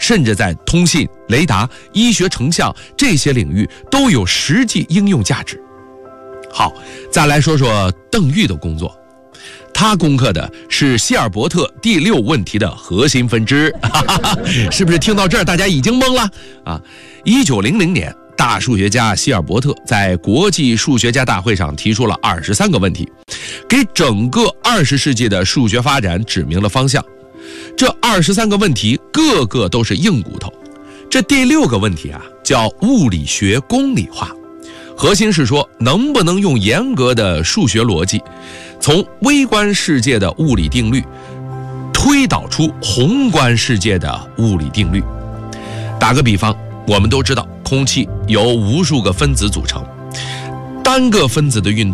甚至在通信、雷达、医学成像这些领域都有实际应用价值。好，再来说说邓玉的工作。他攻克的是希尔伯特第6问题的核心分支，是不是听到这儿大家已经懵了啊？1900年，大数学家希尔伯特在国际数学家大会上提出了23个问题，给整个20世纪的数学发展指明了方向。这23个问题个个都是硬骨头。这第6个问题啊，叫物理学公理化，核心是说能不能用严格的数学逻辑，从微观世界的物理定律推导出宏观世界的物理定律。打个比方，我们都知道空气由无数个分子组成，单个分子的运动